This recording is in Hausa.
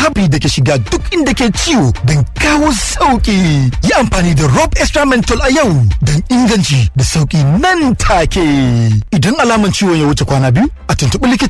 zafi da ke shiga duk inda ke ciwo don kawo sauki. Yi amfani da Rob Extra Menthol a yau don inganci da sauki nan take. Idan alaman ciwon ya wuce kwana biyu, a tuntuɓi likita.